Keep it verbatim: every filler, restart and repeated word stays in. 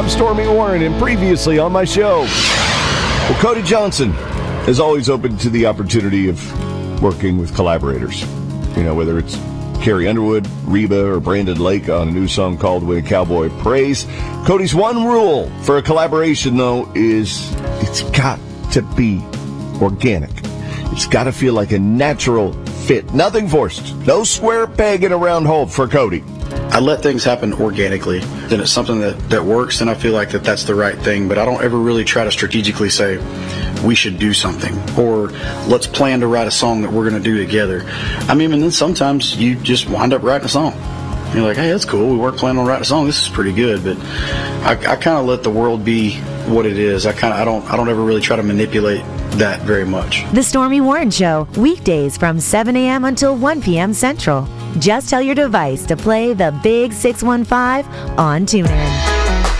I'm Stormy Warren, and previously on my show. Well, Cody Johnson is always open to the opportunity of working with collaborators. You know, whether it's Carrie Underwood, Reba, or Brandon Lake on a new song called When a Cowboy Prays. Cody's one rule for a collaboration, though, is it's got to be organic. It's got to feel like a natural fit. Nothing forced. No square peg in a round hole for Cody. I let things happen organically. Then it's something that, that works, and I feel like that that's the right thing. But I don't ever really try to strategically say, we should do something, or let's plan to write a song that we're going to do together. I mean, and then sometimes you just wind up writing a song. You're like, hey, that's cool. We weren't planning on writing a song. This is pretty good. But I, I kind of let the world be what it is. I kind of I don't I don't ever really try to manipulate that very much. The Stormy Warren Show, weekdays from seven a.m. until one p.m. Central. Just tell your device to play the Big six one five on TuneIn.